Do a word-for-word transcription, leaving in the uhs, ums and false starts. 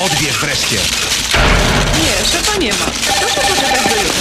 Odbierz wreszcie. Nie, szefa nie ma. Proszę poczekać do jutra.